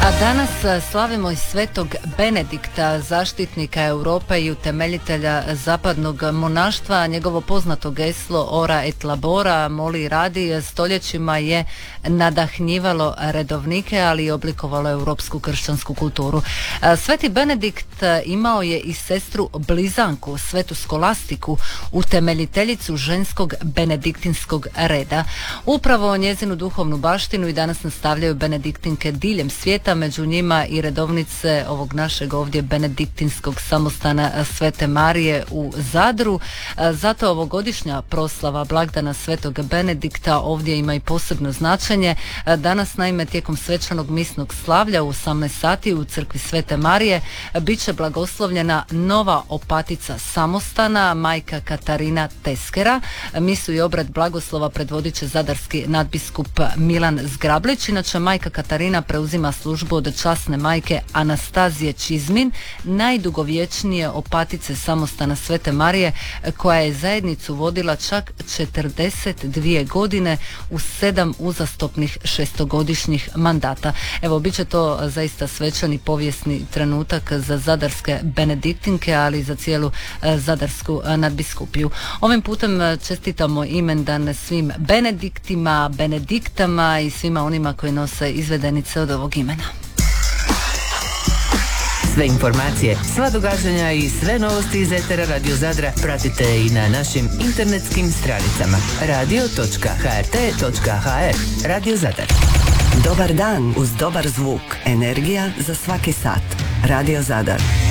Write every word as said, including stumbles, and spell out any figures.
A danas slavimo i svetog Benedikta, zaštitnika Europe i utemeljitelja zapadnog monaštva. Njegovo poznato geslo Ora et labora, moli i radi, stoljećima je nadahnjivalo redovnike, ali i oblikovalo europsku kršćansku kulturu. Sveti Benedikt imao je i sestru blizanku, svetu Skolastiku, utemeljiteljicu ženskog benediktinskog reda. Upravo njezinu duhovnu baštinu i danas nastavljaju benediktinke diljem svijeta, među njima i redovnice ovog našeg ovdje benediktinskog samostana Svete Marije u Zadru. Zato ovogodišnja proslava blagdana Svetog Benedikta ovdje ima i posebno značenje. Danas naime tijekom svečanog misnog slavlja u osamnaest sati u crkvi Svete Marije bit će blagoslovljena nova opatica samostana, majka Katarina Teskera. Misu i obred blagoslova predvodit će zadarski nadbiskup Milan Zgrablić. Inače, majka Katarina preuzima službu od časne majke Anastazije Čizmin, najdugovječnije opatice samostana Svete Marije, koja je zajednicu vodila čak četrdeset dvije godine u sedam uzastopnih šestogodišnjih mandata. Evo, bit će to zaista svečani povijesni trenutak za zadarske benediktinke, ali i za cijelu zadarsku nadbiskupiju. Ovim putem čestitamo imendan svim benediktima, benediktama i svima onima koji nose izvedenice od ovog imena. Sve informacije, sva događanja i sve novosti iz etera Radio Zadra pratite i na našim internetskim stranicama radio točka h r t točka h r. Radio Zadar. Dobar dan uz dobar zvuk. Energija za svaki sat. Radio Zadar.